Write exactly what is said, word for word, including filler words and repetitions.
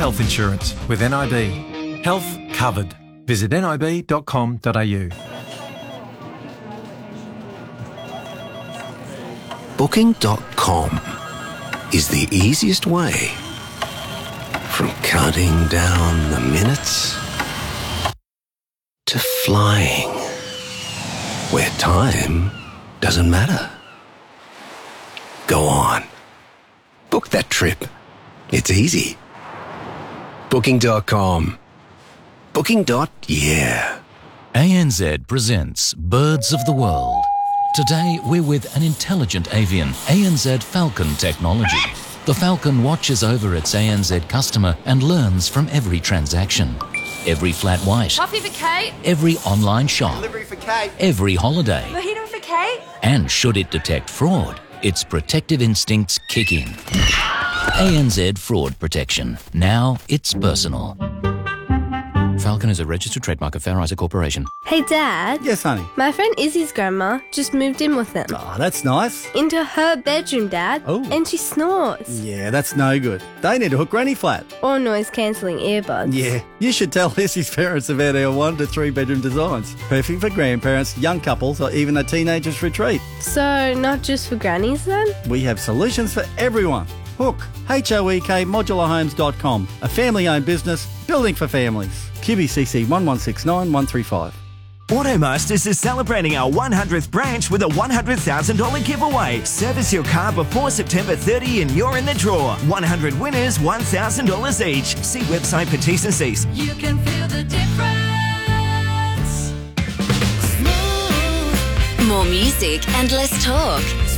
health insurance with N I B. Health covered. Visit nib dot com dot a u. Booking dot com is the easiest way from counting down the minutes to flying where time doesn't matter. Go on. Book that trip. It's easy. Booking dot com. Booking. Yeah. A N Z presents Birds of the World. Today we're with an intelligent avian, A N Z Falcon technology. The Falcon watches over its A N Z customer and learns from every transaction. Every flat white. Coffee for Kate. Every online shop. Delivery for Kate. Every holiday. Mojito for Kate. And should it detect fraud, its protective instincts kick in. A N Z Fraud Protection. Now it's personal. Falcon is a registered trademark of Fair Isaac Corporation. Hey, Dad. Yes, honey. My friend Izzy's grandma just moved in with them. Oh, that's nice. Into her bedroom, Dad. Oh. And she snores. Yeah, that's no good. They need a hook granny flat. Or noise-cancelling earbuds. Yeah, you should tell Izzy's parents about our one to three bedroom designs. Perfect for grandparents, young couples, or even a teenager's retreat. So, not just for grannies then? We have solutions for everyone. Hook, H O E K modular homes dot com, a family-owned business building for families. Q B C C one one six nine one three five. Automasters is celebrating our one hundredth branch with a one hundred thousand dollars giveaway. Service your car before September thirtieth and you're in the draw. one hundred winners, one thousand dollars each. See website for T's and C's. You can feel the difference. More music and less talk.